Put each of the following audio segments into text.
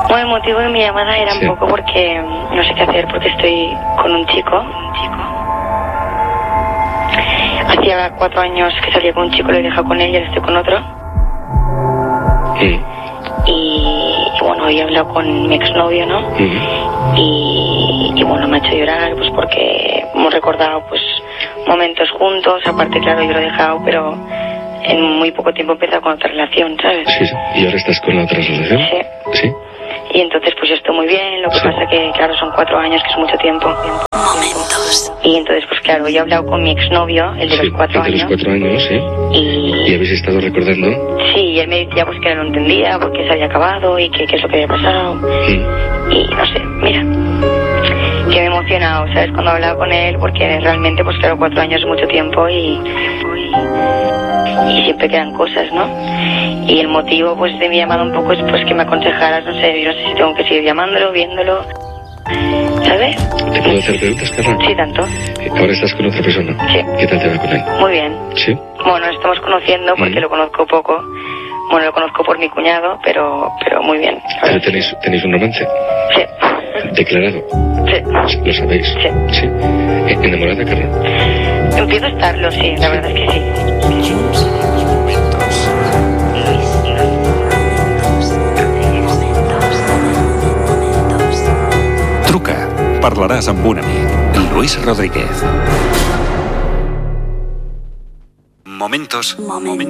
Bueno, el motivo de mi llamada era un poco porque no sé qué hacer, porque estoy con un chico. Hacía 4 años que salía con un chico, lo he dejado con él y ahora estoy con otro. Y bueno, hoy he hablado con mi exnovio, ¿no? Y bueno, me ha hecho llorar, pues porque hemos recordado pues momentos juntos. Aparte, claro, yo lo he dejado, pero en muy poco tiempo he empezado con otra relación, ¿sabes? Sí. ¿Y ahora estás con la otra relación? Sí. Y entonces pues yo estoy muy bien, lo que pasa que claro son 4 años, que es mucho tiempo. Momentos. Y entonces pues claro, yo he hablado con mi exnovio, el de los 4 años. El de los 4 años, sí. Y habéis estado recordando. Sí, y él me decía pues que no lo entendía, porque se había acabado y que es lo que había pasado. Y no sé, mira, que me he emocionado, ¿sabes? Cuando he hablado con él, porque realmente pues claro, 4 años es mucho tiempo y siempre quedan cosas, ¿no? Y el motivo pues de mi llamada un poco es pues que me aconsejaras, no sé, yo no sé si tengo que seguir llamándolo, viéndolo, ¿sabes? ¿Te puedo hacer preguntas, Carla? Sí, tanto. ¿Ahora estás con otra persona? Sí. ¿Qué tal te va con él? Muy bien. ¿Sí? Bueno, nos estamos conociendo porque lo conozco poco. Bueno, lo conozco por mi cuñado, pero muy bien. ¿Pero tenéis un romance? Sí. ¿Declarado? Sí. ¿Lo sabéis? Sí. ¿Enamorada, Carla? Empiezo a estarlo, sí, la verdad es que sí. Truca. Parlaràs amb un amic. Luis Rodríguez. Momentos.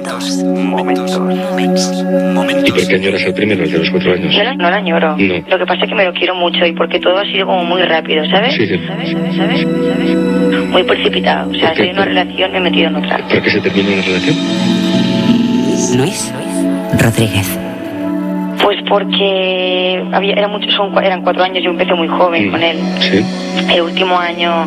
¿Y por qué añoras al primero, el de los 4 años? No la añoro. No. Lo que pasa es que me lo quiero mucho y porque todo ha sido como muy rápido, ¿sabes? Sí. ¿Sabes? Muy precipitado. O sea, estoy en una relación, me he metido en otra. ¿Por qué se terminó la relación? Luis Rodríguez. Pues porque eran 4 años, yo empecé muy joven con él. Sí. El último año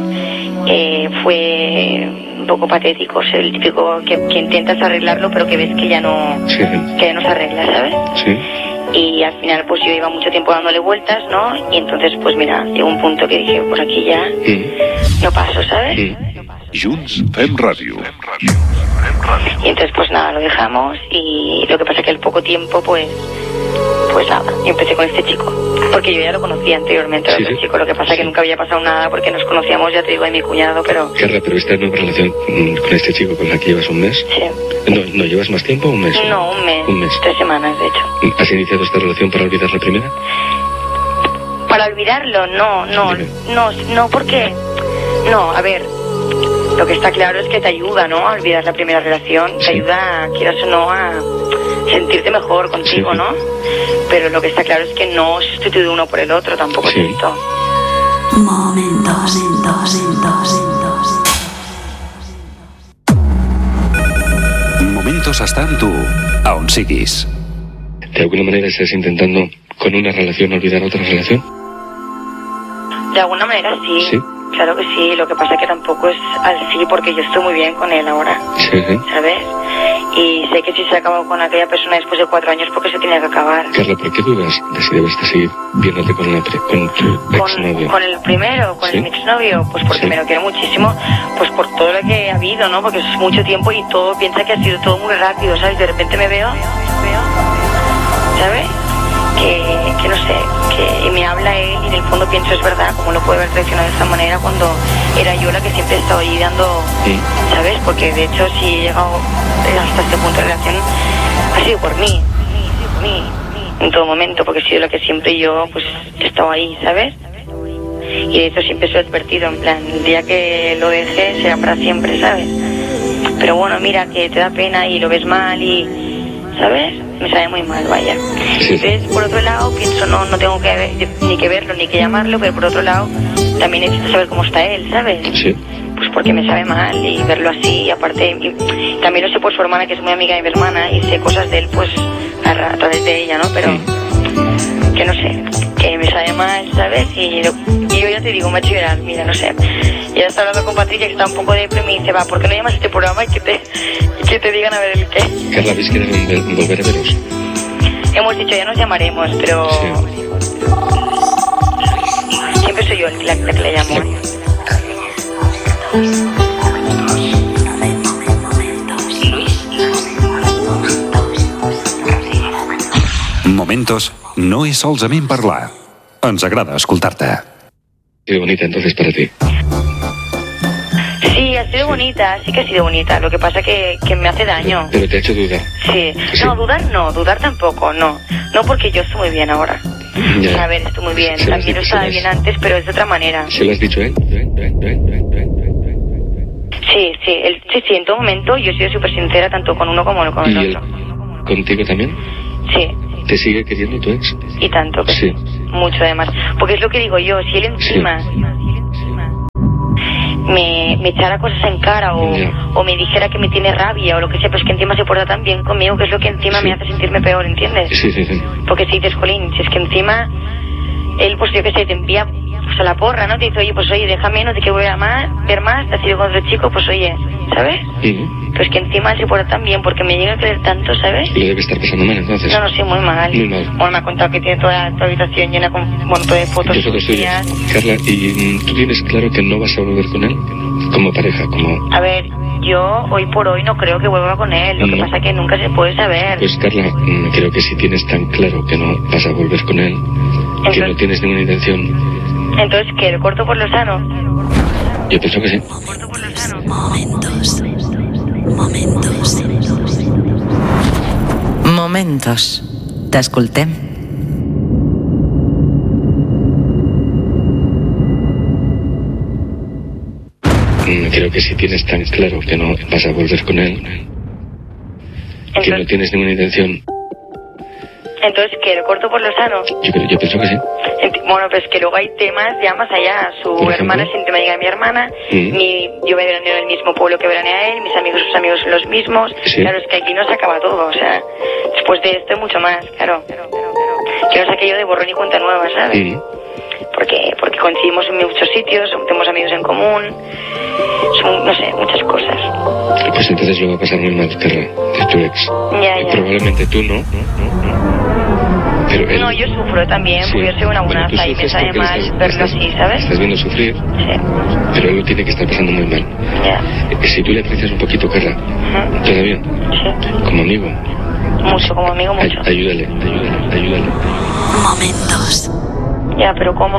fue un poco patético, o sea, el típico que intentas arreglarlo pero que ves que ya no se arregla, ¿sabes? Sí. Y al final pues yo iba mucho tiempo dándole vueltas, ¿no? Y entonces pues mira, llegó un punto que dije, por aquí ya no paso, ¿sabes? Junts fem ràdio. Y entonces pues nada, lo dejamos y lo que pasa es que al poco tiempo pues nada, yo empecé con este chico. Porque yo ya lo conocía anteriormente, el chico. Lo que pasa es que nunca había pasado nada porque nos conocíamos, ya te digo, de mi cuñado, pero... Carla, pero esta nueva relación con este chico con la que llevas un mes... Sí. ¿No llevas más tiempo o un mes? No, un mes. 3 semanas, de hecho. ¿Has iniciado esta relación para olvidar la primera? Para olvidarlo, no, porque... No, a ver... Lo que está claro es que te ayuda, ¿no? A olvidar la primera relación. Te ayuda, quieras o no, a sentirte mejor contigo, ¿no? Pero lo que está claro es que no sustituye uno por el otro, tampoco es esto. Momentos. Momentos està amb tu, a on siguis. ¿De alguna manera estás intentando con una relación olvidar otra relación? De alguna manera sí. ¿Sí? Claro que sí, lo que pasa es que tampoco es al sí porque yo estoy muy bien con él ahora, ¿sabes? Y sé que si se ha acabado con aquella persona después de 4 años porque se tenía que acabar. Carla, ¿por qué dudas de si debes de seguir viéndote con tu exnovio? ¿Con el primero? ¿Con el exnovio? Pues porque me lo quiero muchísimo, pues por todo lo que ha habido, ¿no? Porque es mucho tiempo y todo piensa que ha sido todo muy rápido, ¿sabes? De repente me veo, ¿sabes? Que no sé, que me habla él y en el fondo pienso, es verdad, cómo lo puede haber traicionado de esta manera cuando era yo la que siempre he estado ahí dando, ¿sabes? Porque de hecho si he llegado hasta este punto de relación ha sido por mí, en todo momento, porque he sido la que siempre yo pues he estado ahí, ¿sabes? Y de hecho siempre se lo he advertido, en plan, el día que lo deje será para siempre, ¿sabes? Pero bueno, mira, que te da pena y lo ves mal y, ¿sabes? Me sabe muy mal, vaya. Entonces, por otro lado, pienso, no tengo ni que verlo, ni que llamarlo, pero por otro lado, también necesito saber cómo está él, ¿sabes? Sí. Pues porque me sabe mal y verlo así, y aparte, también lo sé por su hermana, que es muy amiga de mi hermana, y sé cosas de él, pues, a través de ella, ¿no? Pero, que no sé, que me sabe mal, ¿sabes? Y yo ya te digo, me ha hecho llorar, mira, no sé. Y ya está hablando con Patricia, que está un poco deprimida, y dice, va, ¿por qué no llamas a este programa y que te digan a ver el qué? Carla, ¿ves que deben volver a veros? Hemos dicho, ya nos llamaremos, pero... Siempre soy yo la que le llamo. Momentos no és solament parlar. Ens agrada escoltar-te. Qué bonita entonces para ti. Sí, ha sido bonita, sí que ha sido bonita. Lo que pasa que me hace daño. Pero te ha hecho dudar. Sí. No, dudar tampoco, no. No, porque yo estoy muy bien ahora. Ya. A ver, estoy muy bien. Se lo has También dicho, estaba se lo bien has- antes, pero es de otra manera. ¿Se lo has dicho a él? Sí, sí, en todo momento yo he sido súper sincera tanto con uno como con ¿Y el él otro. contigo también? Sí, ¿Te sigue queriendo tu ex? y tanto que Sí. mucho además. Porque es lo que digo yo, si él encima me echara cosas en cara Ya. o me dijera que me tiene rabia o lo que sea, pues que encima se porta tan bien conmigo, que es lo que encima Sí. me hace sentirme peor, ¿entiendes? Sí, sí, sí. Porque si dices, jolín, si es que encima él, pues yo qué sé, te envía pues a la porra, ¿no? Te dice, oye, pues oye, déjame, no te quiero ver más, te has ido con otro chico, pues oye, ¿sabes? Pues que encima él se porta tan bien porque me llega a creer tanto, ¿sabes? Lo debe estar pasando mal entonces. No, sí, muy mal. Muy mal. Bueno, me ha contado que tiene toda tu habitación llena con un montón de fotos De fotos tuyas. mías. Carla, ¿y tú tienes claro que no vas a volver con él? Como pareja, como... A ver, yo hoy por hoy no creo que vuelva con él. Lo que No. pasa es que nunca se puede saber. Pues Carla, creo que si tienes tan claro que no vas a volver con él, que Entonces- no tienes ninguna intención, Entonces, ¿qué? ¿Lo corto por lo sano? yo pienso que sí. Momentos. Momentos. Momentos. T'escoltem. Creo que si tienes tan claro que no vas a volver con él, que no Entonces, tienes ninguna intención, entonces, ¿qué? ¿Lo corto por lo sano? yo pienso que sí. Bueno, pues que luego hay temas ya más allá. Su ¿Por hermana ejemplo? siente me diga mi hermana, Mm. yo veraneo en el mismo pueblo que veranea él, mis amigos, sus amigos son los mismos. Sí. Claro, es que aquí no se acaba todo, o sea, después de esto mucho más, claro. Que no es aquello de borrón y cuenta nueva, ¿sabes? Mm. Porque coincidimos en muchos sitios, tenemos amigos en común, son, no sé, muchas cosas. Pues entonces lo va a pasar muy mal, Carla, de tu ex. Ya. Probablemente tú no. Pero él... No, yo sufro también, Sí. porque yo soy una Bueno, tú buenaza y me sufres sabe porque mal estás- verlo así, ¿sabes? Estás viendo sufrir, Sí, pero él lo tiene que estar pasando muy mal. ya. Si tú le aprecias un poquito, Carla, Ujú. todavía, Sí, como amigo, mucho, como amigo, mucho. ayúdale. Momentos. Ya, pero ¿cómo?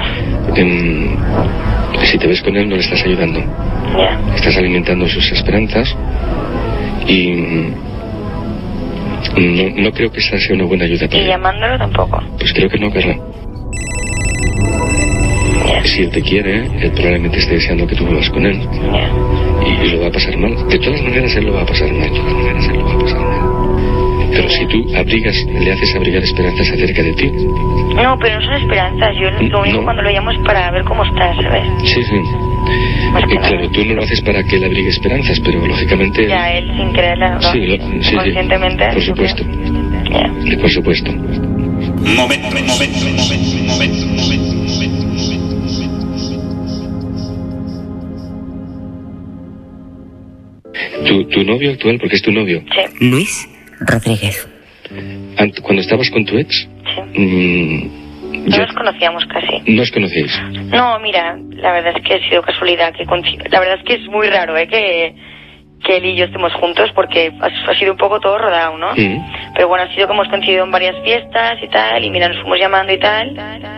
Si te ves con él, no le estás ayudando. Ya. Estás alimentando sus esperanzas y no creo que esa sea una buena ayuda para Y él. llamándolo tampoco. Pues creo que no, Carla. Ya, Si él te quiere, él probablemente esté deseando que tú vuelvas con él ya. y lo va a pasar mal. De todas maneras, él lo va a pasar mal. Pero si tú le haces abrigar esperanzas acerca de ti, No, pero no son esperanzas. Yo lo único No. cuando lo llamo es para ver cómo estás, ¿sabes? sí. Más que Claro, nada. tú no lo haces para que él abrigue esperanzas, pero lógicamente... Ya, él sin quererla, ¿no? Sí, sí, Conscientemente. por supuesto. Ya. Por supuesto. Tu novio actual, porque es tu novio, Sí, Luis Rodríguez. cuando estabas con tu ex, sí. No ya nos conocíamos casi. no os conocéis. No, mira, la verdad es que ha sido casualidad. La verdad es que es muy raro, que él y yo estemos juntos porque ha sido un poco todo rodado, ¿no? Mm. Pero bueno, ha sido que hemos coincidido en varias fiestas y tal, y mira, nos fuimos llamando y tal.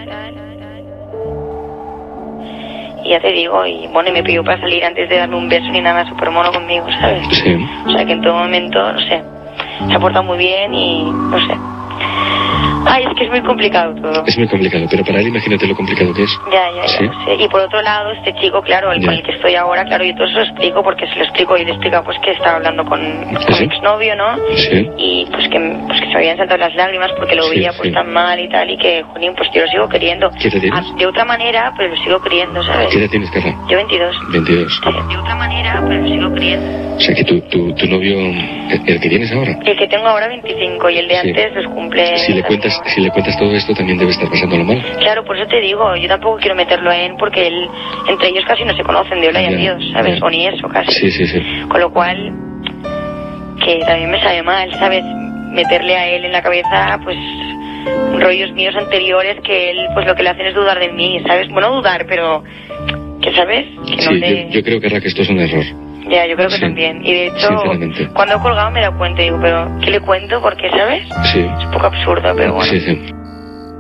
Y ya te digo, y bueno, y me pidió para salir antes de darme un beso ni nada, súper mono conmigo, ¿sabes? Sí. O sea que en todo momento, no sé, se ha portado muy bien y no sé. Ay, es que es muy complicado todo. Es muy complicado, pero para él imagínate lo complicado que es. Ya, Sí. lo sé. Y por otro lado, este chico, claro, Ya. con el que estoy ahora, claro, yo todo eso lo explico porque se lo explico y le explica pues que estaba hablando con ¿Sí? mi exnovio, ¿no? Sí. Y pues que se me habían saltado las lágrimas porque lo Sí, veía pues sí. tan mal y tal, y que, jolín, pues yo lo sigo queriendo. ¿Qué edad tienes? De otra manera, pero lo sigo queriendo, ¿sabes? ¿Qué edad tienes, Carla? Yo 22. 22. De otra manera, pero lo sigo queriendo. O sea que tu novio, el que tienes ahora, El que tengo ahora 25 y el de Sí. antes los cumple... si le cuentas todo esto, también debe estar pasándolo mal. Claro, por eso te digo, yo tampoco quiero meterlo en porque entre ellos casi no se conocen de hola y Ya, adiós, ¿sabes? ya. O ni eso casi. Sí. Con lo cual, que también me sabe mal, ¿sabes? Meterle a él en la cabeza, pues, rollos míos anteriores que él, pues lo que le hacen es dudar de mí, ¿sabes? Bueno, dudar, pero, que ¿sabes? Que no Sí, le... yo creo, Carla, que esto es un error. Ya, yo creo que Sí, también. Y de hecho, sinceramente. cuando he colgado me he dado cuenta y digo, pero, ¿qué le cuento? Porque, ¿sabes? Sí. Es un poco absurdo, pero bueno. Sí.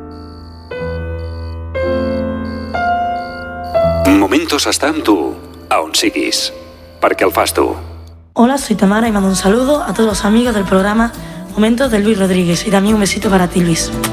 Momentos està amb tu, a on siguis, perquè el fas tu. Hola, soy Tamara y mando un saludo a todos los amigos del programa Momentos de Luis Rodríguez y también un besito para ti, Luis.